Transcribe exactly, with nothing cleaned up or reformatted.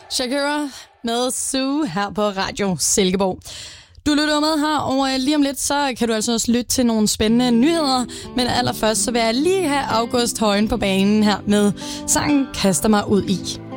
Shakira med Sue her på Radio Silkeborg. Du lytter med her, og lige om lidt, så kan du altså også lytte til nogle spændende nyheder. Men allerførst, så vil jeg lige have August Højen på banen her med sangen Kaster mig ud i.